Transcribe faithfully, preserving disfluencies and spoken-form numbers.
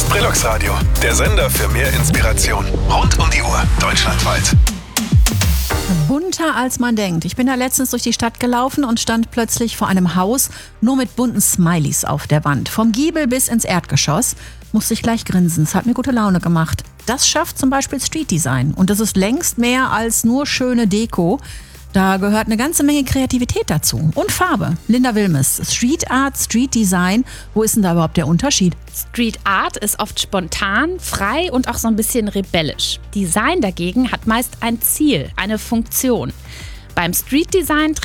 Sprilox Radio, der Sender für mehr Inspiration. Rund um die Uhr, deutschlandweit. Bunter als man denkt. Ich bin da letztens durch die Stadt gelaufen und stand plötzlich vor einem Haus, nur mit bunten Smileys auf der Wand. Vom Giebel bis ins Erdgeschoss. Musste ich gleich grinsen. Es hat mir gute Laune gemacht. Das schafft zum Beispiel Street Design. Und das ist längst mehr als nur schöne Deko. Da gehört eine ganze Menge Kreativität dazu. Und Farbe. Linda Wilmes, Street Art, Street Design. Wo ist denn da überhaupt der Unterschied? Street Art ist oft spontan, frei und auch so ein bisschen rebellisch. Design dagegen hat meist ein Ziel, eine Funktion. Beim Street Design